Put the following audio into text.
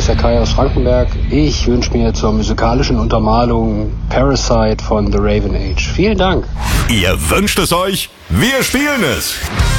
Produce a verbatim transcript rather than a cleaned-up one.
ist der Kai aus Frankenberg. Ich wünsche mir zur musikalischen Untermalung Parasite von The Raven Age. Vielen Dank. Ihr wünscht es euch, wir spielen es.